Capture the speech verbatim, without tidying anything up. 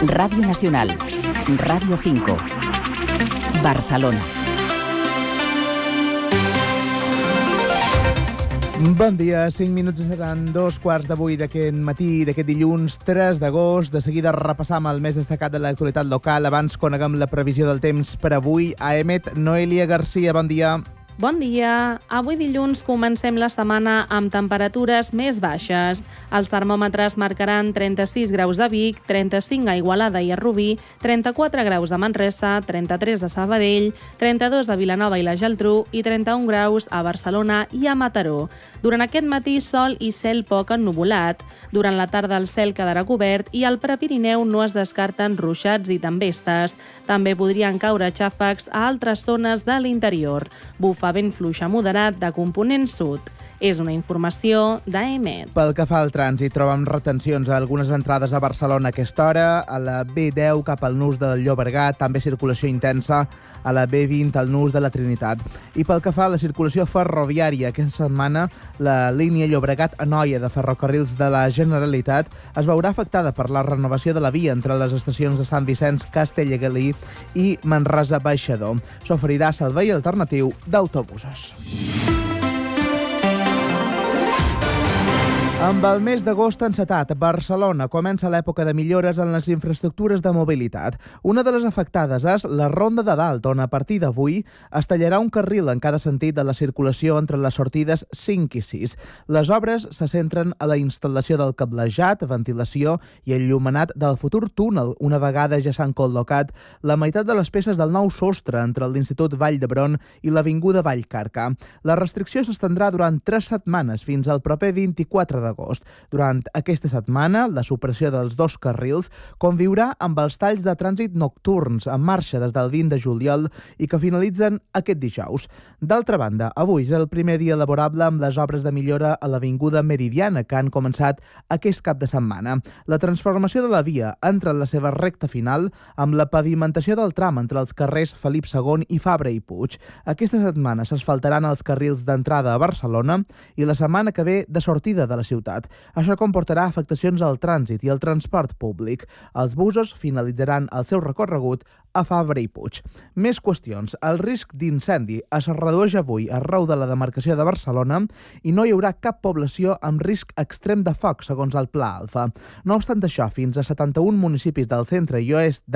Radio Nacional, Radio cinco, Barcelona. Bon dia, cinc minuts seran dos quarts de vuit d'aquest matí, d'aquest dilluns tres d'agost. De seguida repassam el més destacat de l'actualitat local. Abans coneguem la previsió del temps per avui. A Emet, Noelia Garcia, bon dia. Bon dia. Avui dilluns comencem la setmana amb temperatures més baixes. Els termòmetres marcaran trenta-sis graus a Vic, trenta-cinc a Igualada i a Rubí, trenta-quatre graus a Manresa, trenta-tres a Sabadell, trenta-dos a Vilanova i la Geltrú i trenta-un graus a Barcelona i a Mataró. Durant aquest matí, sol i cel poc ennuvolat. Durant la tarda el cel quedarà cobert i al Prepirineu no es descarten ruixats i tempestes. També podrien caure xàfecs a altres zones de l'interior. Bufa vent fluix a moderat de component sud. És una informació d'Emet. Pel que fa al trànsit, trobem retencions a algunes entrades a Barcelona a aquesta hora, a la B deu cap al nus del Llobregat, també circulació intensa a la B vint al nus de la Trinitat. I pel que fa a la circulació ferroviària, aquesta setmana la línia Llobregat-Anoia de Ferrocarrils de la Generalitat es veurà afectada per la renovació de la via entre les estacions de Sant Vicenç, Castellgalí i Manresa-Baixador. S'oferirà servei alternatiu d'autobusos. Amb el mes d'agost encetat, Barcelona comença l'època de millores en les infraestructures de mobilitat. Una de les afectades és la Ronda de Dalt, on a partir d'avui es tallarà un carril en cada sentit de la circulació entre les sortides cinc i sis. Les obres se centren a la instal·lació del cablejat, ventilació i enllumenat del futur túnel, una vegada ja s'han col·locat la meitat de les peces del nou sostre entre l'Institut Vall d'Hebron i l'Avinguda Vallcarca. La restricció s'estendrà durant tres setmanes, fins al proper vint-i-quatre d'agost. Durant aquesta setmana, la supressió dels dos carrils conviurà amb els talls de trànsit nocturns en marxa des del vint de juliol i que finalitzen aquest dijous. D'altra banda, avui és el primer dia laborable amb les obres de millora a l'Avinguda Meridiana que han començat aquest cap de setmana. La transformació de la via entra en la seva recta final amb la pavimentació del tram entre els carrers Felip segon i Fabra i Puig. Aquesta setmana s'asfaltaran els carrils d'entrada a Barcelona i la setmana que ve de sortida de la ciutat. Això comportarà afectacions al trànsit i al transport públic. Els busos finalitzaran el seu recorregut a Fabra i Puig. Més qüestions. El risc d'incendi es redueix avui arreu de la demarcació de Barcelona i no hi haurà cap població amb risc extrem de foc, segons el Pla Alfa. No obstant això, fins a setanta-un municipis del centre i oest de